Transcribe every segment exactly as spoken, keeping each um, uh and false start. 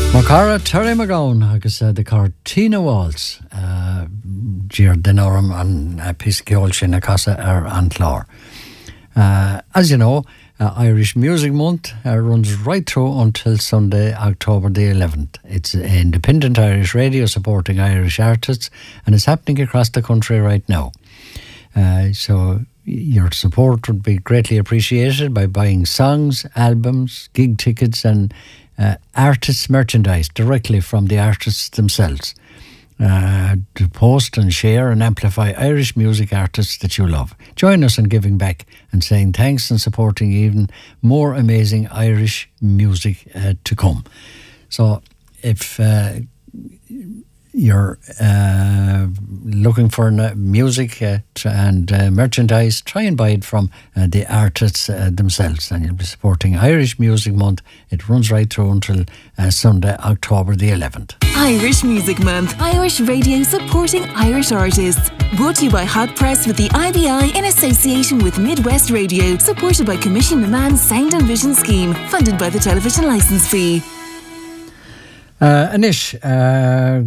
Cara Terry McGowan agus uh, the Cortina Waltz uh, Gir Denorum and uh, Pisciol sin a casa ar Antlar. Uh, as you know, uh, Irish Music Month uh, runs right through until Sunday, October the eleventh. It's independent Irish radio supporting Irish artists, and it's happening across the country right now. Uh, so your support would be greatly appreciated by buying songs, albums, gig tickets and uh, artists' merchandise directly from the artists themselves. Uh, to post and share and amplify Irish music artists that you love. Join us in giving back and saying thanks and supporting even more amazing Irish music uh, to come. So if uh, you're uh, looking for music uh, and uh, merchandise, try and buy it from uh, the artists uh, themselves, and you'll be supporting Irish Music Month. It runs right through until uh, Sunday, October the eleventh. Irish Music Month, Irish radio supporting Irish artists. Brought to you by Hot Press with the I B I in association with Midwest Radio, supported by Commission Milan's Sound and Vision Scheme, funded by the television licence fee. Uh, Anish, uh,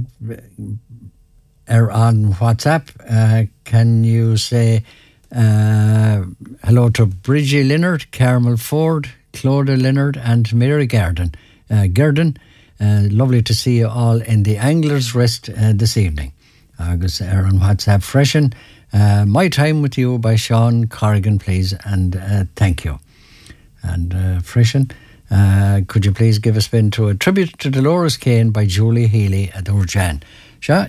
er on WhatsApp, uh, can you say uh, hello to Bridgie Leonard, Carmel Ford, Clodagh Leonard and Mary Garden. Uh, Garden, uh, lovely to see you all in the Anglers Rest uh, this evening. Agus er on WhatsApp freshen. Uh, My Time With You by Sean Corrigan, please, and uh, thank you. And uh, freshen. Uh, could you please give a spin to a tribute to Dolores Kane by Julie Healy at Urjan? Sure,